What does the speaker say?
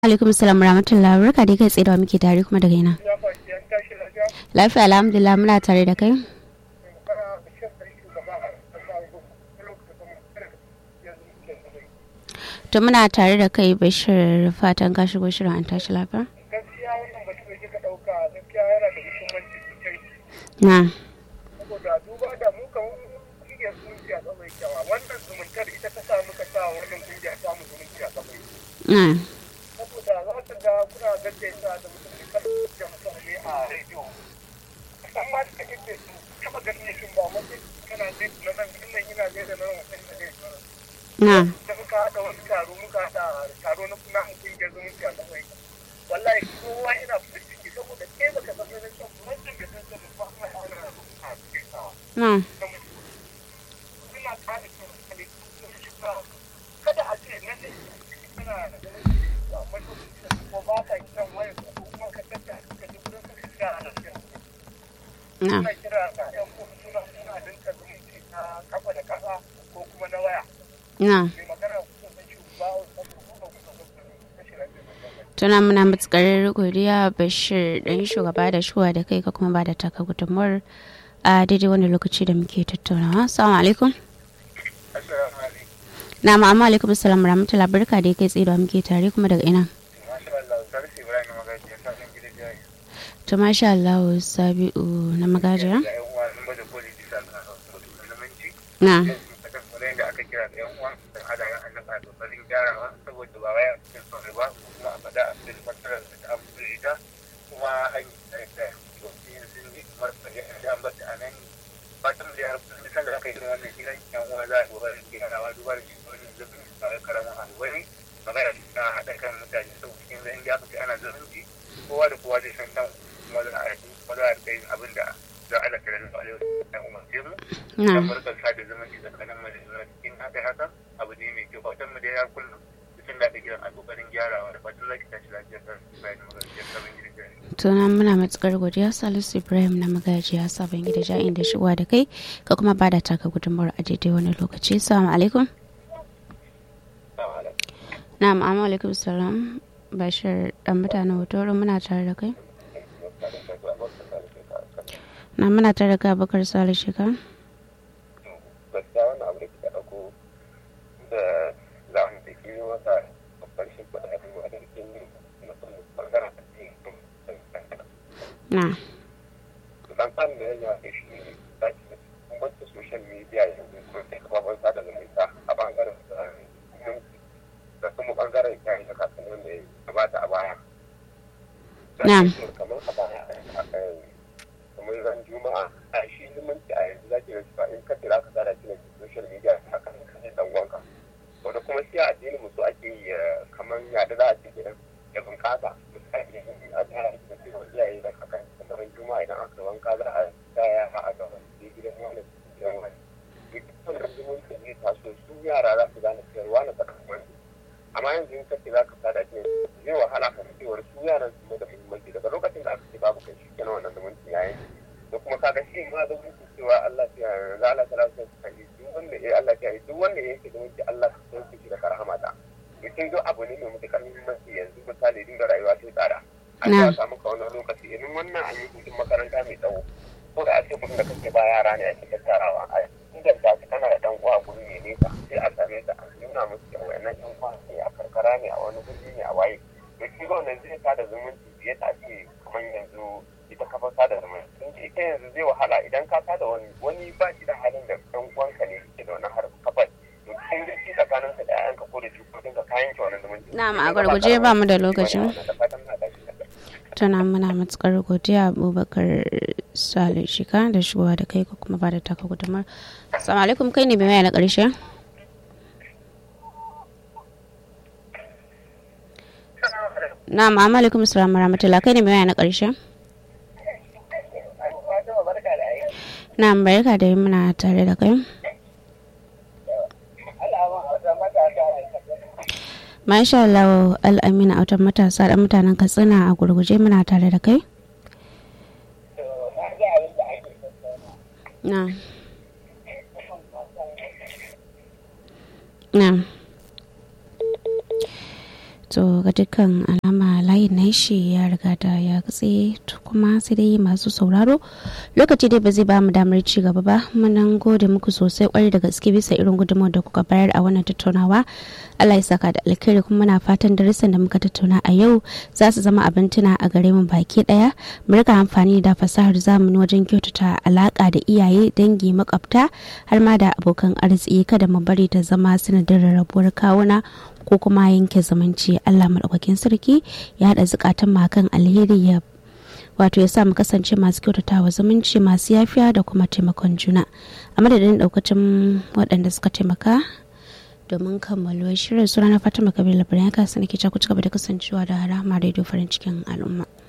alaikum salam rahmatullahi barka dai kai tsaye da muke tare kuma daga ina lafiya alhamdulillah muna tare da kai to muna tare da kai Bashir fatan ka shigo shirin an tashi lafiya gaskiya wannan batu da kika dauka gaskiya yana da muhimmanci sosai na saboda duba da mu kan kungiyar zumunci a kamar kyawa wannan zumuntar ita ta sa muka sa wannan kungiya ta mu zumunci a kamar na saboda za ka ga kuna gaggaisa da mutane kan da mutane a rediyo amma da kake ce su taba ganin shin ba mutum kana zai na nan ina zai da nan wannan da zai na da muka haɗa wani taro muka haɗa taro na kuna kungiyar zumunci a kamar wallahi kowa ina farin ciki saboda ke baka san ganin shan mutum da san sanin ba kuma ana rubuta a cikin sawa na ina kare kan kada a ce na ne kana da ganin ko ba ka kiran wayar ko kuma ka tattara ka ji gurin ka shiga a nan na ina kira ga yan kuma suna dinka zumunci na kafa da kasa ko kuma na waya na mai magana kuma na shugaba ko kuma tuna muna matukar godiya Bashir dan shugaba da shuwa da kai ka kuma ba da taka gudunmuwar a daidai wani lokaci da muke tattaunawa assalamu alaikum assalamu alaikum na ma'amma alaikum assalam rahmatullahi barka dai kai tsaye da muke tare kuma daga ina masha Allah sarki Ibrahim magaji ya sa gidan jari to masha Allah Sabi'u na magajiya da yan uwa sun bada koli bisa na zumunci na da aka kira da yan uwa da hada yan annaba da kokarin gyarawa saboda ba waya cikin sauri ba kuma a fada a cikin fasarar da abu da ita kuma an yi da domin sun yi kamar da an bata a nan fatan da ya rubuta nisan da aka yi wannan gidan yan uwa za a kokarin gyarawa duba da shi wani zubin ba ya karamin abu wani magana ta haɗa kan mutane sau cikin zan ya fi ana zumunci kowa da kowa zai san kan maza a kai abin da za a alaƙa da alaiwa da umarce mu da farkar sada zumunci tsakanin mu da cikin haka abu ne mai kyau fatan mu da ya kullum cikin da gidan a kokarin gyarawa da fatan zaki tashi lafiya kan bayan magajiyar sabon gidan jari. Tuna muna matukar godiya Salisu Ibrahim na magajiya sabon gida ja'in da shigowa da kai ka kuma bada taka gudunmawar a daidai wani lokaci. Assalamu alaikum. Na'am, amma alaikum salam. Bashir dan mutanen Hotoro muna tare da kai. Na muna tare da kai Abubakar Sale Shika. Gaskiya wannan abu da kika ɗauko da zamu da ke yi wata babbar shi ba da abin da ke yi na ɓangaren da ke Na. dan kan da ya yi shi ne da ke wata social media yanzu ko sai kuma ban sada zumunta a ɓangaren da kuma ɓangaren kayan da kasuwan da ya gabata a baya. Na'am. Kamar a baya kamar ran juma'a a shi zumunci a yanzu zaki ga cewa in ka tira ka tsara shi social media a kan kashe dan wanka wanda kuma shi a addinin musu ake yi kamar yadda za a ce gidan ya bunkasa misali a tsara shi da cewa iyaye da kakan kamar ran juma'a idan aka wanka za a tsaya a gaba sai gidan wani gidan wani duk wannan zumunci ne taso su yara za su gane cewa wani tsakanin amma yanzu in ka tira ka tsara shi zai wahala ka cewar su yaran su da muhimmanci daga lokacin da aka ce babu kai shi kenan wannan zumunci yayin da kuma kaga shi ma da mutum cewa Allah ya yarda Allah ta lafiya ta yi duk wanda Allah ya yi duk wanda yake da mutum Allah ya sauke shi da karama ta mutum duk abu ne mai mutukar muhimmanci yanzu misali dinga rayuwa sai tsara an ya samu ka wani lokaci idan wannan an yi hutun makaranta mai tsawo ko da ake kudin da kake ba yara ne ake tattarawa a inda ta kana da dan uwa guri ne nesa sai a same ta a nuna musu cewa wannan dan uwa ne a karkara ne a wani guri ne a waye to shi wannan zai sada zumunci fiye da ake kamar yanzu ita kafa sada zumunci ita yanzu zai wahala idan ka sada wani ba shi da halin da ɗan uwanka ne ke da wannan har kafar to cikin gaski tsakanin ka da ƴaƴanka ko da jikokin ka kayan ki wannan zumunci Na'am, a gurguje ba mu da lokacin. Tana muna matukar godiya Abubakar Sale Shika da shigowa da kai ko kuma ba da taka gudunmawar. Assalamu alaikum kai ne mai waya na ƙarshe. Na'am, amma alaikum assalam warahmatullahi kai ne mai waya na ƙarshe. Na'am, barka da muna tare da kai. Masha Allah al'amina a wutar matasa da mutanen Katsina a gurguje muna tare da kai. Na. Na. to ga dukkan alama layin na shi ya riga da ya katse kuma sai dai masu sauraro lokaci dai ba zai ba mu damar ci gaba ba. Mun gode muku sosai kwarai da gaske bisa irin gudunmawar da kuka bayar a wannan tattaunawa. Allah ya saka da alkhairi kuma muna fatan darussan da muka tattauna a yau za su zama abin tuna a gare mu baki daya. Mu rika amfani da fasahar zamani wajen kyautata alaka da iyaye, dangi, makwabta har ma da abokan arziki. Kada mu bari ta zama sanadin rarrabuwar kawuna ko kuma yanke zumunci. Allah madaukakin sarki ya haɗa zukatan makan alheri ya wato ya sa mu kasance masu kyautatawa zumunci, masu yafiya da kuma taimakon juna. A madadin daukacin waɗanda suka taimaka domin kammaluwar shirin, suna na Fatima Kabila Birnin Kasa nake ku ci gaba da kasancewa da Rahama Radio farin cikin al'umma.